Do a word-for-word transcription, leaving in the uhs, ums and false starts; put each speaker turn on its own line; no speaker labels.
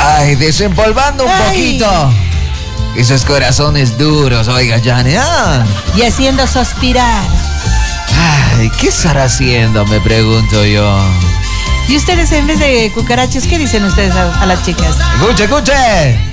Ay, desempolvando un
Ay.
poquito esos corazones duros, oiga, Jane. Ah.
Y haciendo suspirar.
Ay, ¿qué estará haciendo? Me pregunto yo.
¿Y ustedes en vez de cucarachas, qué dicen ustedes a, a las chicas?
Escuche, escuche.